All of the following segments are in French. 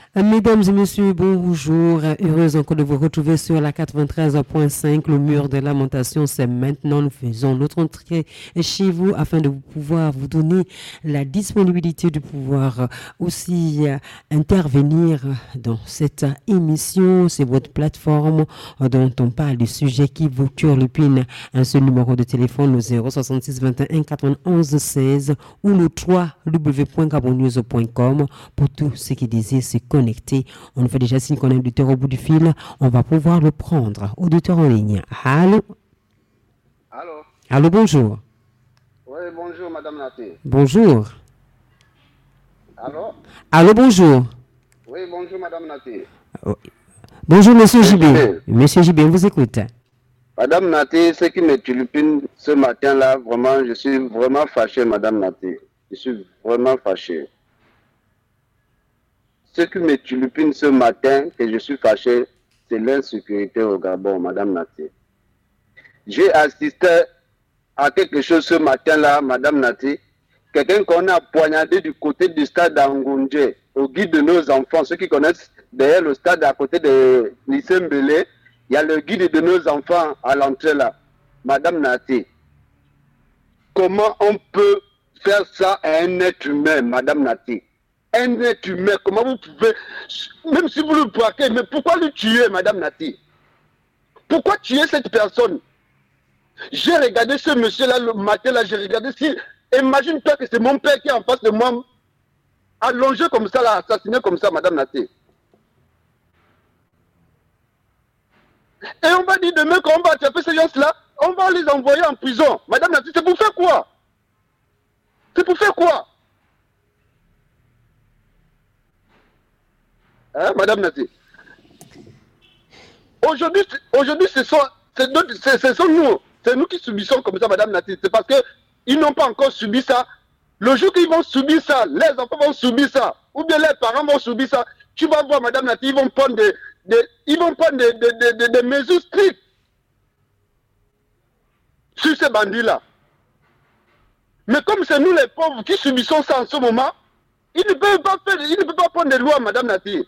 Mesdames et messieurs, bonjour. Heureuse encore de vous retrouver sur la 93.5. Le mur de lamentation, c'est maintenant. Nous faisons notre entrée chez vous afin de pouvoir vous donner la disponibilité de pouvoir aussi intervenir dans cette émission. C'est votre plateforme dont on parle du sujet qui vous turlupine. Un seul numéro de téléphone, le 066 21 91 16 ou le www.gabonnews.com pour tous ceux qui désirent se connecter. On fait déjà signe qu'on a un auditeur au bout du fil. On va pouvoir le prendre. Auditeur en ligne. Allô? Allô? Allô, bonjour. Oui, bonjour, Madame Naté. Bonjour. Allô? Allô, bonjour. Oui, bonjour, Madame Naté. Bonjour, Monsieur Jibé. Monsieur Jibé, on vous écoute. Madame Naté, ce qui me tulipine ce matin-là, vraiment, je suis vraiment fâché, Madame Naté. Je suis vraiment fâché. Ce qui me tulipine ce matin, que je suis fâché, c'est l'insécurité au Gabon, Madame Naté. J'ai assisté à quelque chose ce matin-là, Madame Naté. Quelqu'un qu'on a poignardé du côté du stade d'Angoundje, au guide de nos enfants. Ceux qui connaissent derrière le stade à côté de lycée Mbélé, il y a le guide de nos enfants à l'entrée là. Madame Naté, comment on peut faire ça à un être humain, Madame Naté? Un être humain, comment vous pouvez, même si vous le braquez, mais pourquoi le tuer, Madame Naté? Pourquoi tuer cette personne? J'ai regardé ce monsieur-là le matin-là, j'ai regardé si... Imagine-toi que c'est mon père qui est en face de moi, allongé comme ça, là, assassiné comme ça, Madame Naté. Et on va dire demain qu'on va attraper ces gens-là, on va les envoyer en prison. Madame Naté, c'est pour faire quoi? C'est pour faire quoi? Hein, Madame Naté? Aujourd'hui, ce sont nous. C'est nous qui subissons comme ça, Madame Naté. C'est parce qu'ils n'ont pas encore subi ça. Le jour qu'ils vont subir ça, les enfants vont subir ça, ou bien les parents vont subir ça, tu vas voir, Madame Naté, ils vont prendre des mesures strictes sur ces bandits-là. Mais comme c'est nous les pauvres qui subissons ça en ce moment, ils ne peuvent pas prendre des lois, Madame Naté.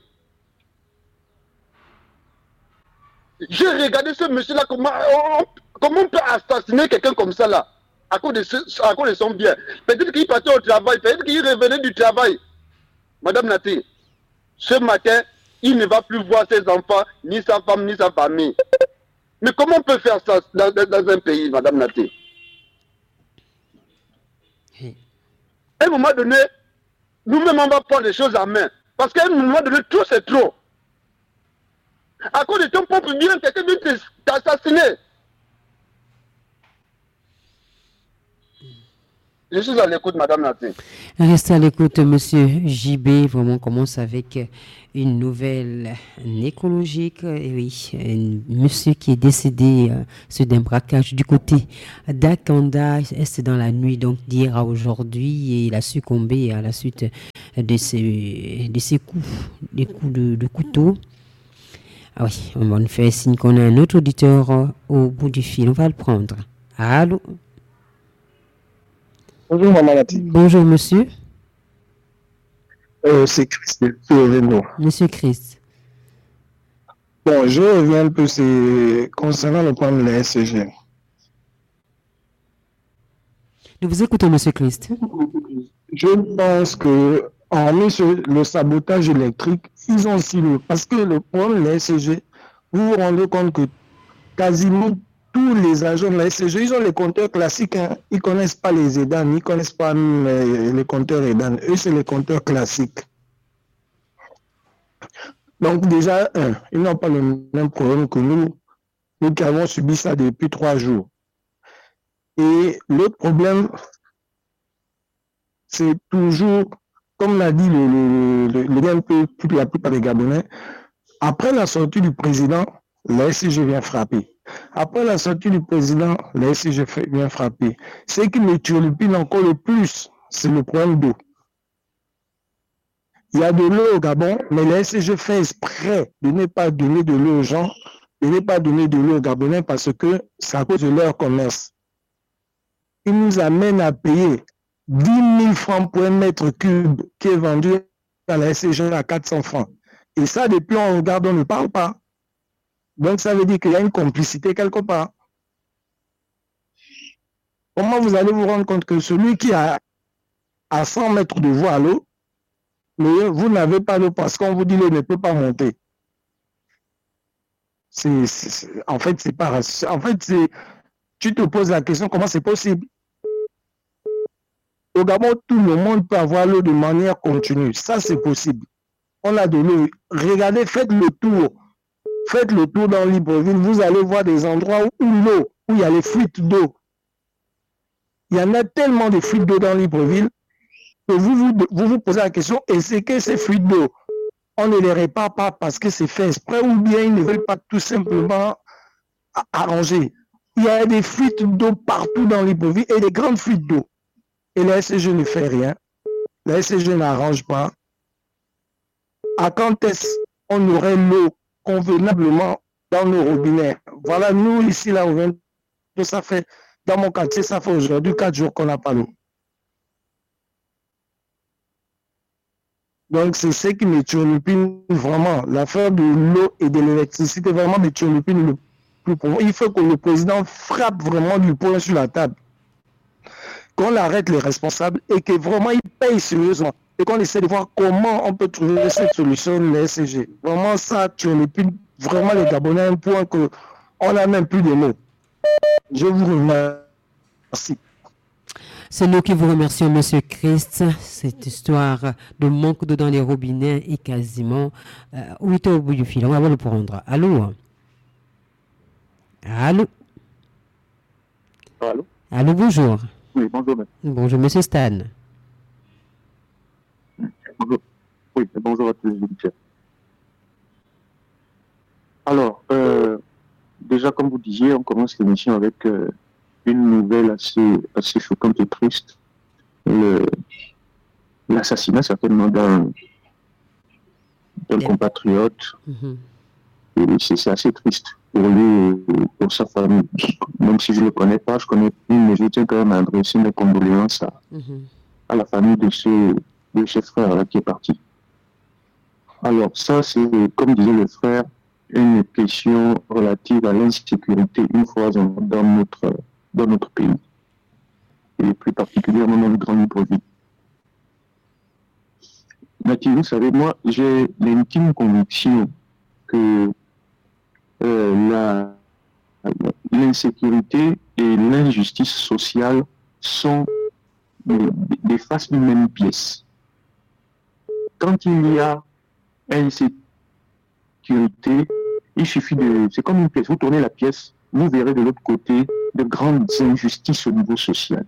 J'ai regardé ce monsieur-là, comment on peut assassiner quelqu'un comme ça là, à cause de son bien. Peut-être qu'il partait au travail, peut-être qu'il revenait du travail. Madame Naté, ce matin, il ne va plus voir ses enfants, ni sa femme, ni sa famille. Mais comment on peut faire ça dans un pays, Madame Naté? À un moment donné, nous-mêmes, on va prendre les choses en main. Parce qu'à un moment donné, tout c'est trop. À cause de ton propre bien, quelqu'un vient t'assassiner. Je suis à l'écoute, Madame Naté. Restez à l'écoute, Monsieur JB. Vraiment, on commence avec une nouvelle nécrologique. Et oui, un monsieur qui est décédé sur d'un braquage du côté d'Akanda. C'est dans la nuit, donc d'hier à aujourd'hui. Et il a succombé à la suite de ses coups, des coups de couteau. Ah oui, on fait signe qu'on a un autre auditeur au bout du fil. On va le prendre. Allô? Bonjour, Maman Nati. Bonjour, monsieur. C'est Christ. Monsieur Christ. Bon, je reviens un peu concernant le point de la SCG. Nous vous écoutons, monsieur Christ. Je pense que, hormis le sabotage électrique, ils ont aussi parce que le problème de la SCG, vous vous rendez compte que quasiment tous les agents de la SCG, ils ont les compteurs classiques. Hein. Ils ne connaissent pas les EDAN, ils ne connaissent pas les compteurs EDAN. Eux, c'est les compteurs classiques. Donc déjà, ils n'ont pas le même problème que nous qui avons subi ça depuis 3 jours. Et l'autre problème, c'est toujours, comme l'a dit la plupart des Gabonais, après la sortie du président, la SCG vient frapper. Après la sortie du président, la SCG vient frapper. Ce qui me turlupine encore le plus, c'est le problème d'eau. Il y a de l'eau au Gabon, mais la SCG fait exprès de ne pas donner de l'eau aux gens, de ne pas donner de l'eau aux Gabonais parce que c'est à cause de leur commerce. Ils nous amènent à payer 10 000 francs pour un mètre cube qui est vendu à la SCG à 400 francs. Et ça, depuis, on regarde, on ne parle pas. Donc, ça veut dire qu'il y a une complicité quelque part. Comment vous allez vous rendre compte que celui qui a à 100 mètres de vous à l'eau, mais vous n'avez pas l'eau parce qu'on vous dit qu'il ne peut pas monter. En fait, c'est pas. En fait, tu te poses la question comment c'est possible. Au Gabon, tout le monde peut avoir l'eau de manière continue. Ça, c'est possible. On a de l'eau. Regardez, faites le tour. Faites le tour dans Libreville. Vous allez voir des endroits où l'eau, où il y a les fuites d'eau. Il y en a tellement de fuites d'eau dans Libreville que vous posez la question, est-ce que ces fuites d'eau, on ne les répare pas parce que c'est fait exprès ou bien ils ne veulent pas tout simplement arranger. Il y a des fuites d'eau partout dans Libreville et des grandes fuites d'eau. Et la SCG ne fait rien. La SCG n'arrange pas. À quand est-ce qu'on aurait l'eau convenablement dans nos robinets? Voilà, nous ici, là, ça fait, dans mon quartier, ça fait aujourd'hui 4 jours qu'on n'a pas l'eau. Donc, c'est ce qui me turlupine vraiment. L'affaire de l'eau et de l'électricité, vraiment me turlupine le plus profond. Il faut que le président frappe vraiment du poing sur la table. Qu'on arrête les responsables et que vraiment ils payent sérieusement. Et qu'on essaie de voir comment on peut trouver cette solution de la SCG. Vraiment, ça turlupine vraiment les Gabonais à un point qu'on n'a même plus de mots. Je vous remercie. C'est nous qui vous remercions, Monsieur Christ. Cette histoire de manque d'eau dans les robinets est quasiment 8 heures au bout du fil. On va le prendre. Allô? Allô? Allô? Allô, bonjour. Oui, bonjour. Bonjour, Monsieur Stan. Bonjour. Oui, bonjour à tous les auditeurs. Alors, déjà, comme vous disiez, on commence l'émission avec une nouvelle assez choquante et triste. L'assassinat, certainement, d'un compatriote. Et c'est assez triste pour lui et pour sa famille. Même si je ne le connais pas, je connais plus, mais je tiens quand même à adresser mes condoléances à la famille de ce frère-là qui est parti. Alors, ça, c'est, comme disait le frère, une question relative à l'insécurité une fois dans notre pays, et plus particulièrement dans le Grand Libreville. Mathieu, vous savez, moi, j'ai l'intime conviction que l'insécurité et l'injustice sociale sont des faces d'une même pièce. Quand il y a insécurité, il suffit c'est comme une pièce, vous tournez la pièce, vous verrez de l'autre côté de grandes injustices au niveau social.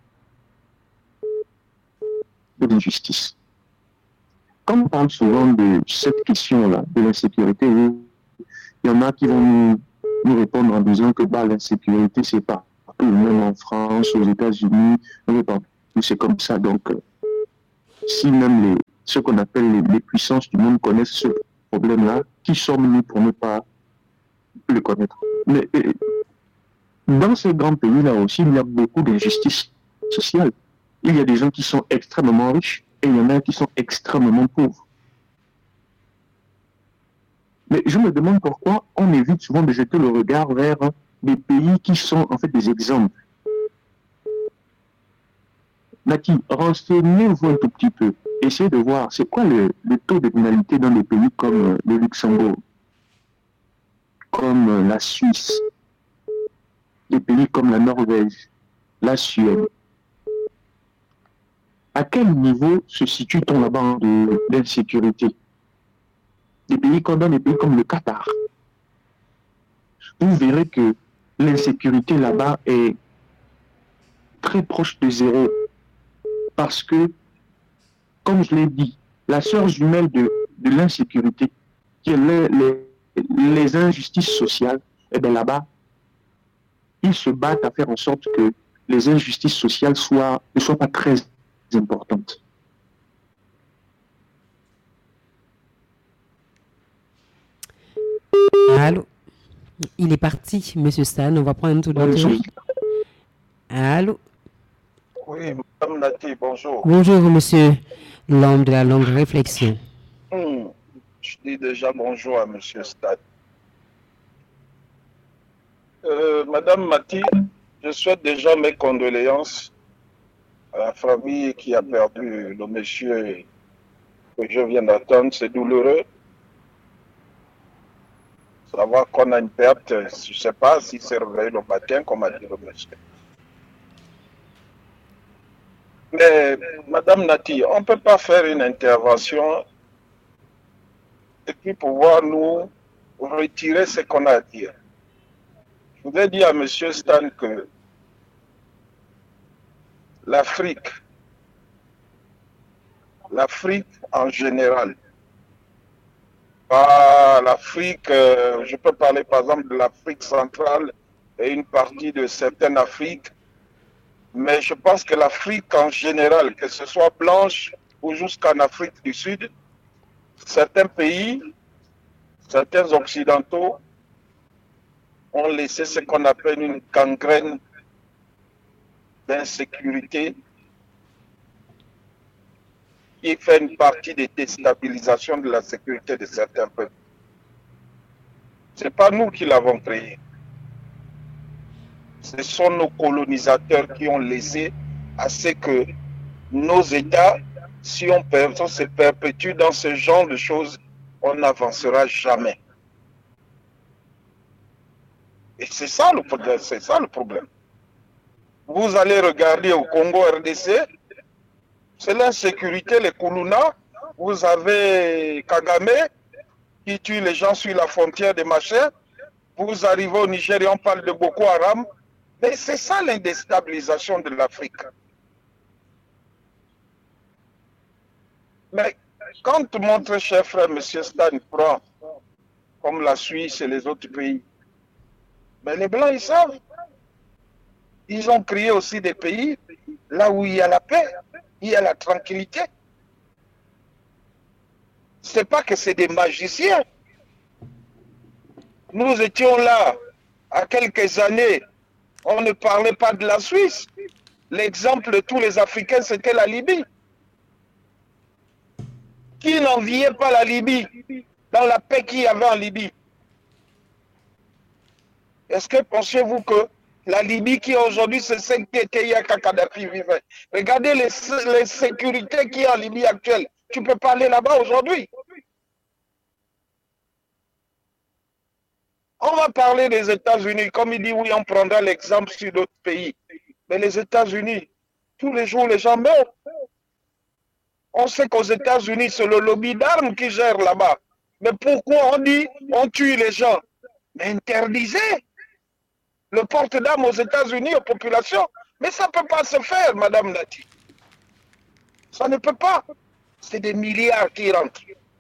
De l'injustice. Quand on parle souvent de cette question-là, de l'insécurité, il y en a qui vont nous répondre en disant que l'insécurité, c'est partout, même en France, aux États-Unis, c'est comme ça. Donc, si même ce qu'on appelle les puissances du monde connaissent ce problème-là, qui sommes-nous pour ne pas le connaître? Mais dans ces grands pays-là aussi, il y a beaucoup d'injustices sociales. Il y a des gens qui sont extrêmement riches et il y en a qui sont extrêmement pauvres. Mais je me demande pourquoi on évite souvent de jeter le regard vers des pays qui sont en fait des exemples. Nati, renseignez-vous un tout petit peu. Essayez de voir c'est quoi le taux de criminalité dans des pays comme le Luxembourg, comme la Suisse, des pays comme la Norvège, la Suède. À quel niveau se situe-t-on là-bas de l'insécurité? Dans des pays comme le Qatar. Vous verrez que l'insécurité là-bas est très proche de zéro. Parce que, comme je l'ai dit, la sœur jumelle de l'insécurité, qui est les injustices sociales, et bien là-bas, ils se battent à faire en sorte que les injustices sociales ne soient pas très importantes. Allô? Il est parti, Monsieur Stan. On va prendre un tour de tour. Allô? Oui, Madame Nati, bonjour. Bonjour, Monsieur l'homme de la longue réflexion. Je dis déjà bonjour à M. Stade. Madame Mati, je souhaite déjà mes condoléances à la famille qui a perdu le monsieur que je viens d'attendre. C'est douloureux. Savoir qu'on a une perte, je ne sais pas si c'est réveillé le matin, comme a dit le monsieur. Mais, Madame Nati, on ne peut pas faire une intervention et puis pouvoir nous retirer ce qu'on a à dire. Je voudrais dire à M. Stan que l'Afrique en général, pas l'Afrique, je peux parler par exemple de l'Afrique centrale et une partie de certaines Afriques, mais je pense que l'Afrique en général, que ce soit blanche ou jusqu'en Afrique du Sud, certains pays, certains occidentaux ont laissé ce qu'on appelle une gangrène d'insécurité qui fait une partie des déstabilisations de la sécurité de certains peuples. Ce n'est pas nous qui l'avons créé. Ce sont nos colonisateurs qui ont laissé à ce que nos États, si on se perpétue dans ce genre de choses, on n'avancera jamais. Et c'est ça le problème, c'est ça le problème. Vous allez regarder au Congo RDC, c'est l'insécurité, les Kuluna. Vous avez Kagame qui tue les gens sur la frontière des machins. Vous arrivez au Nigeria, on parle de Boko Haram. Mais c'est ça l'indéstabilisation de l'Afrique. Mais quand mon très cher frère, M. Stan, prend comme la Suisse et les autres pays, mais les Blancs, ils savent. Ils ont créé aussi des pays là où il y a la paix, il y a la tranquillité. Ce n'est pas que c'est des magiciens. Nous étions là, à quelques années, on ne parlait pas de la Suisse. L'exemple de tous les Africains, c'était la Libye. Qui n'enviait pas la Libye dans la paix qu'il y avait en Libye? Est-ce que pensez-vous que la Libye qui aujourd'hui, c'est celle qui était hier quand Kadhafi vivait? Regardez les sécurités qu'il y a en Libye actuelle. Tu ne peux pas aller là-bas aujourd'hui. On va parler des États-Unis. Comme il dit, oui, on prendra l'exemple sur d'autres pays. Mais les États-Unis, tous les jours, les gens meurent. On sait qu'aux États-Unis, c'est le lobby d'armes qui gère là-bas. Mais pourquoi on dit on tue les gens? Mais interdisez le porte d'armes aux États-Unis, aux populations. Mais ça ne peut pas se faire, Madame Nati. Ça ne peut pas. C'est des milliards qui rentrent.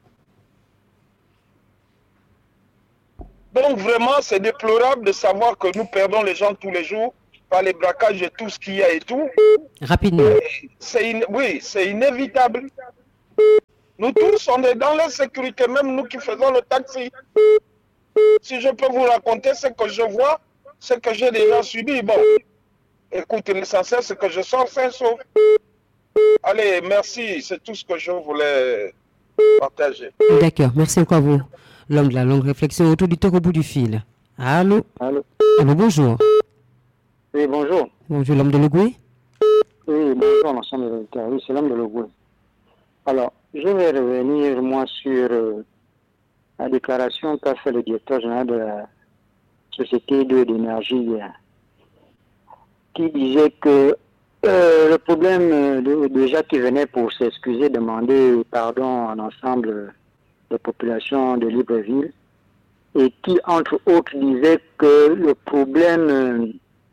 Donc vraiment, c'est déplorable de savoir que nous perdons les gens tous les jours par les braquages et tout ce qu'il y a et tout. Rapidement. Oui, c'est inévitable. Nous tous, on est dans l'insécurité, même nous qui faisons le taxi. Si je peux vous raconter ce que je vois, ce que j'ai déjà subi, bon, écoutez, l'essentiel, c'est que je sors sain sauf. Allez, merci, c'est tout ce que je voulais partager. D'accord, merci encore à vous. L'homme de la longue réflexion, auditeur au bout du fil. Allô? Allô? Allô, bonjour. Oui, bonjour. Bonjour, l'homme de Logoué. Oui, bonjour, l'ensemble de l'auditeur. Oui, c'est l'homme de Logoué. Alors, je vais revenir, moi, sur la déclaration qu'a fait le directeur général de la Société d'énergie hier, qui disait que le problème, déjà qui venait pour s'excuser, demander pardon en ensemble des populations de Libreville, et qui, entre autres, disait que le problème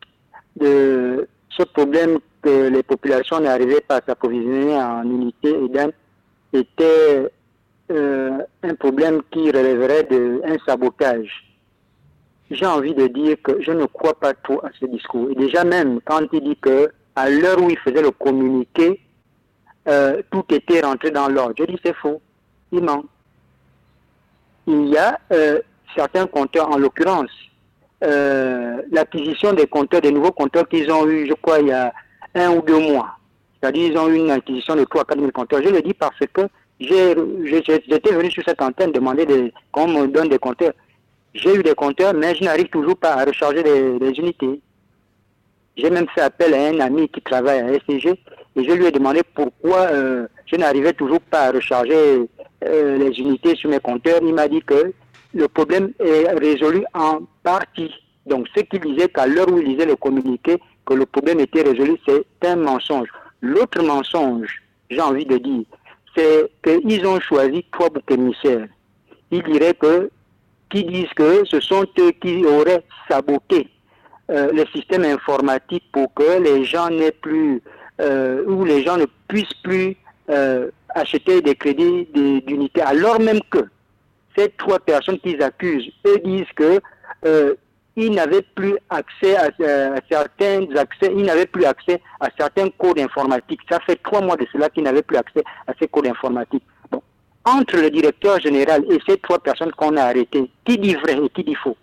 ce problème que les populations n'arrivaient pas à s'approvisionner en unité EDAN était un problème qui relèverait d'un sabotage. J'ai envie de dire que je ne crois pas trop à ce discours. Et déjà même, quand il dit que à l'heure où il faisait le communiqué, tout était rentré dans l'ordre. Je dis c'est faux. Il ment. Il y a certains compteurs, en l'occurrence, l'acquisition des compteurs, des nouveaux compteurs qu'ils ont eu, je crois, il y a 1 ou 2 mois. C'est-à-dire ils ont eu une acquisition de 3 à 4 000 compteurs. Je le dis parce que J'étais venu sur cette antenne demander qu'on me donne des compteurs. J'ai eu des compteurs, mais je n'arrive toujours pas à recharger les unités. J'ai même fait appel à un ami qui travaille à SCG et je lui ai demandé pourquoi je n'arrivais toujours pas à recharger les unités sur mes compteurs. Il m'a dit que le problème est résolu en partie. Donc ce qu'il disait qu'à l'heure où il lisait le communiqué, que le problème était résolu, c'est un mensonge. L'autre mensonge, j'ai envie de dire, c'est qu'ils ont choisi 3 boucs émissaires. Ils diraient qui disent que ce sont eux qui auraient saboté le système informatique pour que les gens n'aient plus, ou les gens ne puissent plus acheter des crédits d'unité, alors même que ces 3 personnes qu'ils accusent, eux disent que ils n'avaient plus accès à certains accès, ils n'avaient plus accès à certains codes informatiques. Ça fait 3 mois de cela qu'ils n'avaient plus accès à ces codes informatiques. Bon. Entre le directeur général et ces 3 personnes qu'on a arrêtées, qui dit vrai et qui dit faux?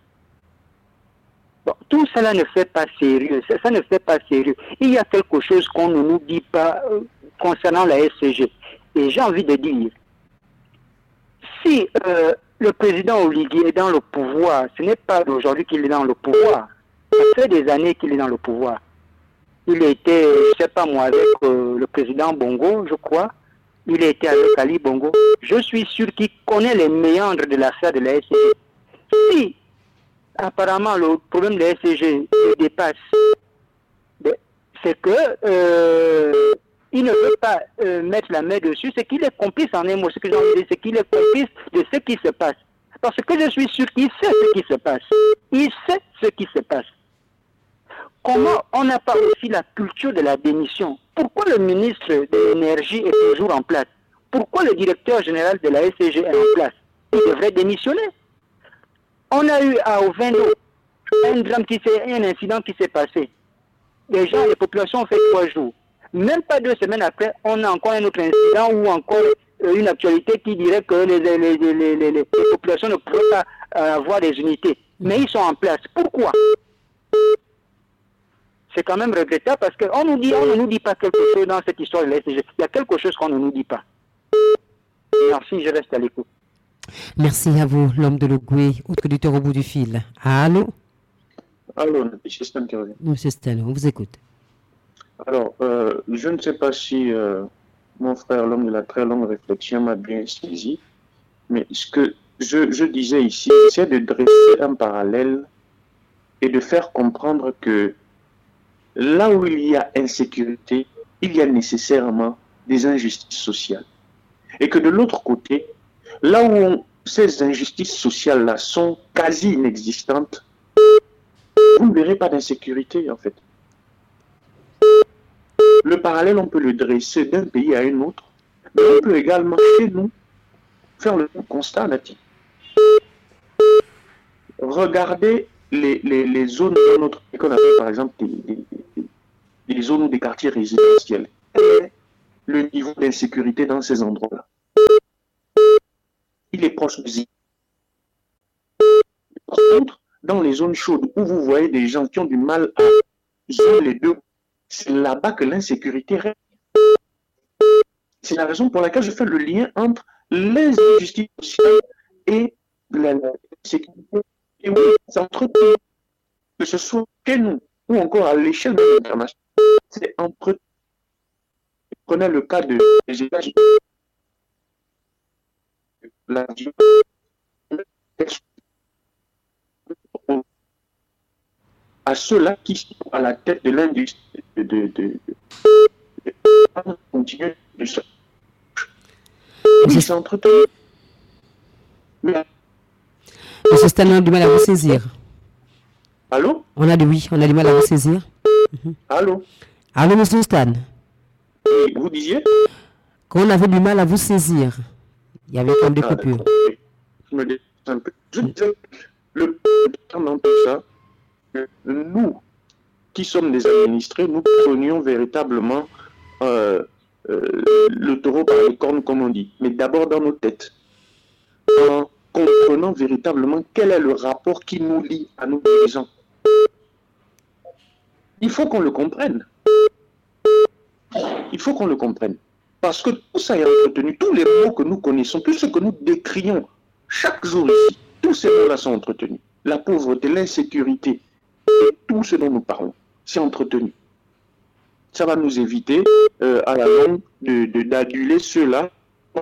Bon, tout cela ne fait pas sérieux. Ça ne fait pas sérieux. Il y a quelque chose qu'on ne nous dit pas concernant la SCG. Et j'ai envie de dire, si le président Oligui est dans le pouvoir, ce n'est pas d'aujourd'hui qu'il est dans le pouvoir. Ça fait des années qu'il est dans le pouvoir. Il était, je ne sais pas moi, avec le président Bongo, je crois. Il était avec Ali Bongo. Je suis sûr qu'il connaît les méandres de l'affaire de la SCG. Si, apparemment, le problème de la SCG dépasse, c'est que il ne veut pas mettre la main dessus, c'est qu'il est complice en un mot. Ce que j'ai envie de dire, c'est qu'il est complice de ce qui se passe. Parce que je suis sûr qu'il sait ce qui se passe. Il sait ce qui se passe. Comment on n'a pas aussi la culture de la démission? Pourquoi le ministre de l'Énergie est toujours en place? Pourquoi le directeur général de la SCG est en place? Il devrait démissionner. On a eu à Ovendo un incident qui s'est passé. Les gens, les populations ont fait 3 jours. Même pas 2 semaines après, on a encore un autre incident ou encore une actualité qui dirait que les populations ne pourraient pas avoir des unités. Mais ils sont en place. Pourquoi? C'est quand même regrettable parce qu'on ne nous dit pas quelque chose dans cette histoire de la SCG. Il y a quelque chose qu'on ne nous dit pas. Merci, je reste à l'écoute. Merci à vous, l'homme de l'Ogooué, autre auditeur au bout du fil. Allô? Allô, monsieur Stan qui revient. Monsieur Stan, on vous écoute. Alors, je ne sais pas si mon frère, l'homme de la très longue réflexion, m'a bien saisi, mais ce que je disais ici, c'est de dresser un parallèle et de faire comprendre que là où il y a insécurité, il y a nécessairement des injustices sociales. Et que de l'autre côté, là où ces injustices sociales-là sont quasi inexistantes, vous ne verrez pas d'insécurité en fait. Le parallèle, on peut le dresser d'un pays à un autre, mais on peut également, chez nous, faire le constat, Nati. Regardez les zones de notre pays qu'on appelle par exemple des zones ou des quartiers résidentiels. Quel est le niveau d'insécurité dans ces endroits-là? Il est proche de zéro. Par contre, dans les zones chaudes où vous voyez des gens qui ont du mal à jouer les deux, c'est là-bas que l'insécurité règne. C'est la raison pour laquelle je fais le lien entre les injustices sociales et l'insécurité. Et oui, c'est entre pays, que ce soit chez nous ou encore à l'échelle de l'international. C'est entre. Prenez le cas des États-Unis. À ceux-là qui sont à la tête de l'industrie de continuer de se. Oui, c'est entre eux. Mais. Monsieur Stan, on a du mal à vous saisir. Allô? On a du mal à vous saisir. Allô? Allô, monsieur Stan? Vous disiez? Qu'on avait du mal à vous saisir. Il y avait comme des coupures. Je me dis un peu. Je disais, le temps dans tout ça, nous, qui sommes des administrés, nous prenions véritablement le taureau par les cornes, comme on dit, mais d'abord dans nos têtes, en comprenant véritablement quel est le rapport qui nous lie à nos dirigeants. Il faut qu'on le comprenne. Il faut qu'on le comprenne. Parce que tout ça est entretenu, tous les mots que nous connaissons, tout ce que nous décrions chaque jour ici, tous ces mots-là sont entretenus. La pauvreté, l'insécurité, et tout ce dont nous parlons, c'est entretenu. Ça va nous éviter à la longue d'aduler ceux-là.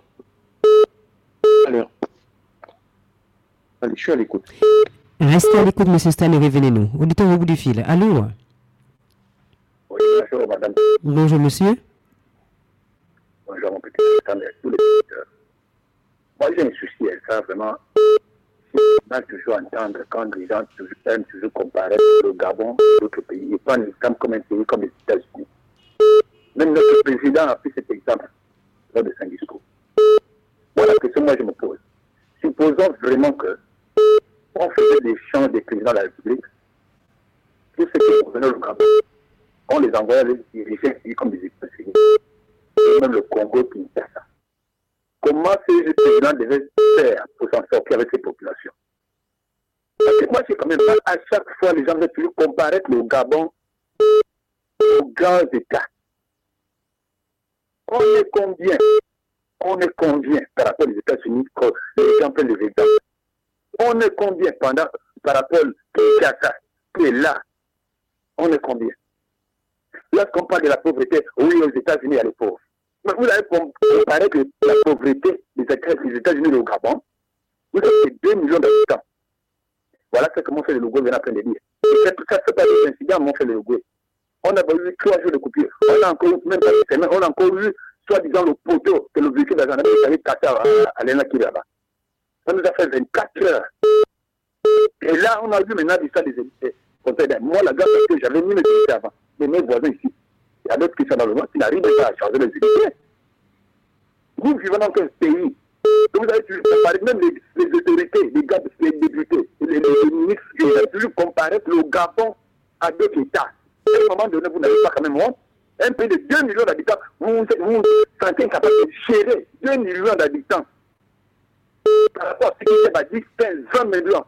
Alors, allez, je suis à l'écoute. Restez à l'écoute, M. Stan, et revenez-nous. Auditeur au bout du fil. Allô? Oui, bonjour, madame. Bonjour, monsieur. Bonjour, mon petit Stan, et tous les auditeurs. Moi, j'ai un souci, ça, vraiment. On a toujours entendre quand les gens aiment toujours comparer le Gabon et d'autres pays. Ils prennent l'exemple comme un pays comme les États-Unis. Même notre président a pris cet exemple lors de son discours. Voilà la question que moi je me pose. Supposons vraiment que on faisait des champs des présidents de la République, tous ceux qui revenaient au Gabon, on les envoyait les diriger un pays comme les États-Unis, et même le Congo qui fait ça. Comment ces présidents devaient faire pour s'en sortir avec ces populations? Parce que moi, c'est quand même mal à chaque fois, les gens veulent toujours comparer le Gabon aux grands États. On est combien par rapport aux États-Unis, quand les gens prennent les exemples? On est combien par rapport à Kinshasa, qui est là? On est combien? Lorsqu'on parle de la pauvreté, oui, aux États-Unis, il y a les pauvres. Mais vous avez comparé que la pauvreté des États-Unis et au Gabon, vous avez 2 millions d'habitants. Voilà ce que mon frère de Logoué vient à peine de dire. Ça, c'est pas des incidents, mon frère de Logoué. On a eu 3 jours de coupure. On a encore eu, même pas une semaine, on a encore eu, soi-disant, le poteau que le véhicule de la gendarmerie avait cassé à l'ENA qui est là-bas. Ça nous a fait 24 heures. Et là, on a vu maintenant l'histoire des élites. Moi, la gare, parce que j'avais mis mes élites avant. Mais mes voisins ici, il y a d'autres qui sont dans le monde qui n'arrivent pas à changer les élites. Nous vivons dans un pays. Vous avez toujours comparé, même les autorités, les gars, les députés, les ministres, ils ont toujours comparé le Gabon à d'autres États. À un moment donné, vous n'avez pas quand même honte. Un pays de 2 millions d'habitants, vous vous sentez incapable de gérer 2 millions d'habitants. Par rapport à ce qui s'est dit, 15, 20 millions.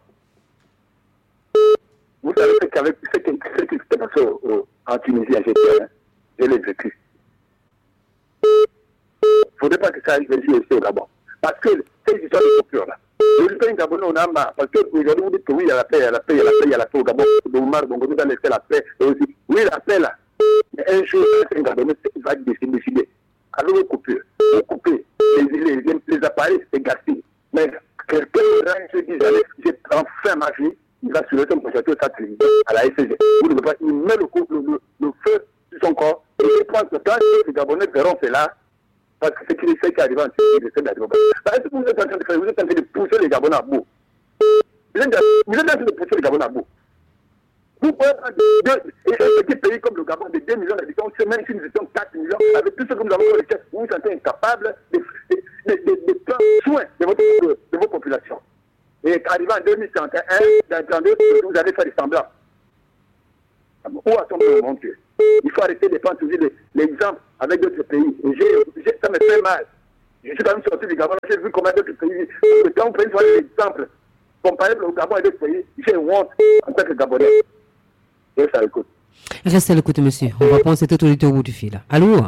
Vous savez ce qui s'est passé en Tunisie, en GTR, je l'ai vécu. Il ne faudrait pas que ça arrive ici aussi au Gabon. Parce que ces histoires de coupure là, le pays gabonais, on a marre. Parce qu'aujourd'hui, vous dites que oui, il y a la paix, il y a la paix, il y a la paix, il y a la paix au Gabon. Oumar Bongo nous a laissé la paix. Et aussi, oui, la paix là. Mais un jour, un Gabonais va décider. Alors, on coupe. On coupe. Les appareils, c'est gaspillé. Mais quelqu'un se dit, j'ai enfin ma vie, il va sur son projeteur sa télévision à la SCG. Il met le feu sur son corps. Et je pense que quand les Gabonais verront cela, parce que c'est ce qui arrive en Tunisie, c'est d'arriver. Parce que vous êtes en train de faire, vous êtes en train de pousser les Gabonais à bout. Vous êtes en train de pousser les Gabonais à bout. Vous pouvez prendre un petit pays comme le Gabon de 2 millions d'habitants, même si nous étions 4 millions, avec tout ce que nous avons fait, vous vous sentez incapable de prendre soin de vos populations. Et arrivé en 2031, dans 32, vous allez faire des semblants. Où a-t-on monté? Il faut arrêter de prendre toujours l'exemple avec d'autres pays. Et ça me fait mal. Je suis quand même sorti du Gabon, j'ai vu comment d'autres pays, quand on prend l'exemple comparable au Gabon et d'autres pays, j'ai honte en tant que Gabonais. Et ça écoute. Restez à l'écoute, monsieur. On va prendre cet auditeur au bout du fil. Allô?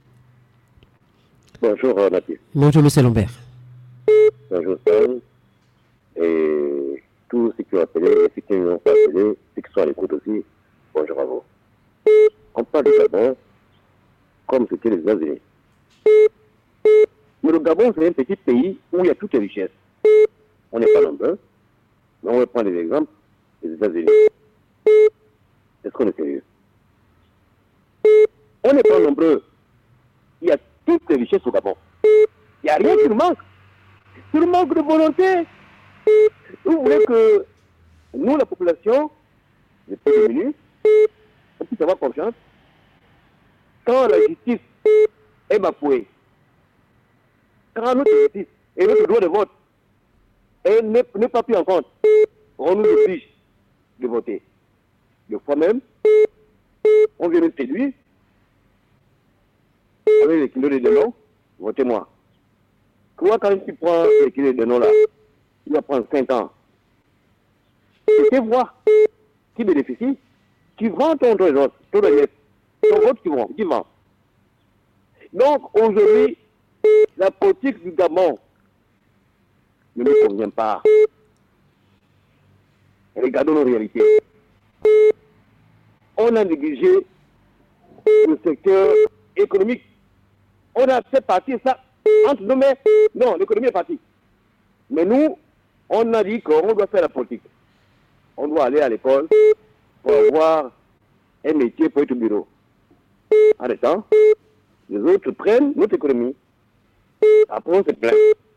Bonjour, Nathie. Bonjour, monsieur Lambert. Bonjour, Sam. Et tous ceux qui ont appelé, et ceux qui n'ont pas appelé, ceux qui sont à l'écoute aussi, bonjour à vous. On parle du Gabon comme c'était les États-Unis. Mais le Gabon, c'est un petit pays où il y a toutes les richesses. On n'est pas nombreux, mais on va prendre des exemples des États-Unis. Est-ce qu'on est sérieux? On n'est pas nombreux. Il y a toutes les richesses au Gabon. Il n'y a rien qui nous manque. C'est le manque de volonté. Vous voulez que nous, la population, les plus démunis, on puisse avoir confiance. Quand la justice est bafouée, quand notre justice et notre droit de vote n'est pas pris en compte, on nous oblige de voter. Des fois même, on vient nous séduire avec les kilos de dénons, votez-moi. Toi, quand tu prends les kilos de dénons là, il va prendre 5 ans. Et tes voix qui bénéficient, tu vends ton vote, ton vote qui vend. Donc aujourd'hui, la politique du Gabon ne nous convient pas. Regardons nos réalités. On a négligé le secteur économique. On a fait partir ça entre nos mains. Non, l'économie est partie. Mais nous, on a dit qu'on doit faire la politique. On doit aller à l'école pour avoir un métier pour être au bureau. En temps, les autres prennent notre économie. Après, on se plaint.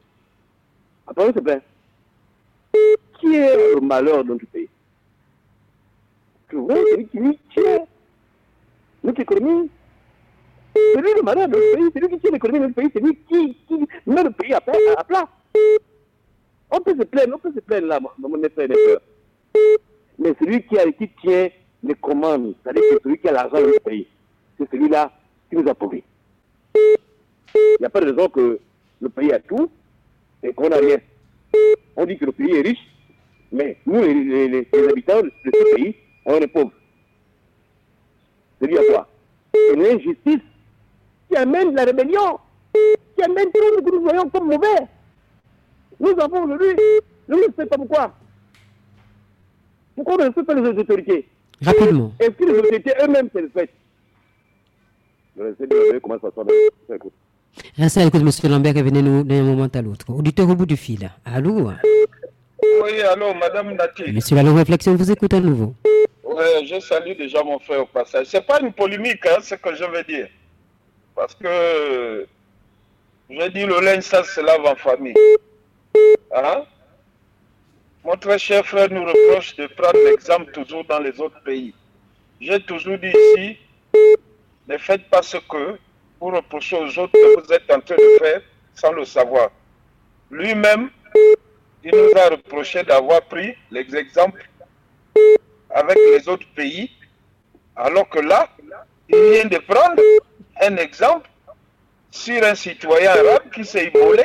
Qui est le malheur dans notre pays? Tu vois, celui qui tient notre économie. C'est lui le malheur de notre pays. C'est lui qui tient l'économie de notre pays. C'est lui qui met le pays à plat. On peut se plaindre là, mon frère et frères. Mais celui qui tient les commandes, c'est-à-dire que celui qui a l'argent dans notre pays, c'est celui-là qui nous a pourris. Il n'y a pas de raison que le pays a tout et qu'on n'a rien. On dit que le pays est riche, mais nous, les habitants de ce pays, on est pauvres. C'est lié à quoi? C'est l'injustice qui amène la rébellion, qui amène tout ce que nous voyons comme mauvais. Nous avons aujourd'hui, nous ne savons pas pourquoi. Pourquoi on ne respecte pas les autorités? Rapidement. Est-ce que les autorités eux-mêmes se respectent? Je vais essayer de regarder comment ça se passe. Restez à l'écoute, M. Lambert, revenez-nous d'un moment à l'autre. Auditeur au bout du fil. Allô? Oui, allô, Madame Nati. Monsieur Lalo Réflexion, vous écoute à nouveau. Oui, je salue déjà mon frère au passage. Ce n'est pas une polémique, hein, ce que je veux dire. Parce que, je dis, le linge, ça se lave en famille. Hein? Mon très cher frère nous reproche de prendre l'exemple toujours dans les autres pays. J'ai toujours dit ici, ne faites pas ce que vous reprochez aux autres que vous êtes en train de faire sans le savoir. Lui-même, il nous a reproché d'avoir pris les exemples avec les autres pays, alors que là, il vient de prendre un exemple sur un citoyen arabe qui s'est immolé.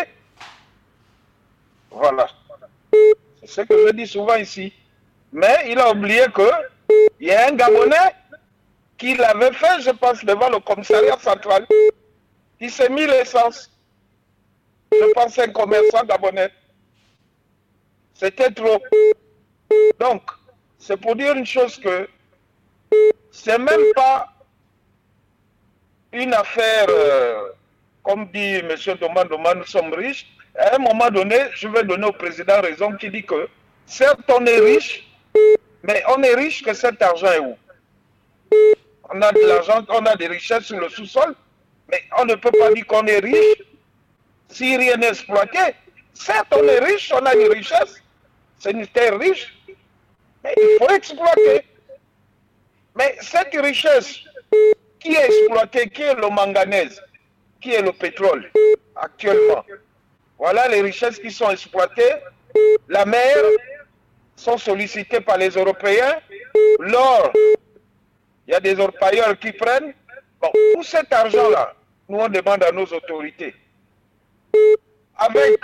Voilà. C'est ce que je dis souvent ici. Mais il a oublié qu'il y a un Gabonais qui l'avait fait, je pense, devant le commissariat central. Il s'est mis l'essence. Je pense un commerçant gabonais. C'était trop. Donc, c'est pour dire une chose que c'est même pas une affaire, comme dit M. Doman, nous sommes riches. À un moment donné, je vais donner au président raison qui dit que certes on est riche, mais on est riche que cet argent est où? On a de l'argent, on a des richesses sur le sous-sol, mais on ne peut pas dire qu'on est riche si rien n'est exploité. Certes on est riche, on a des richesses, c'est une terre riche, mais il faut exploiter. Mais cette richesse qui est exploitée, qui est le manganèse, qui est le pétrole actuellement, voilà les richesses qui sont exploitées. La mer sont sollicitées par les Européens. L'or, il y a des orpailleurs qui prennent. Bon, tout cet argent-là, nous on demande à nos autorités, avec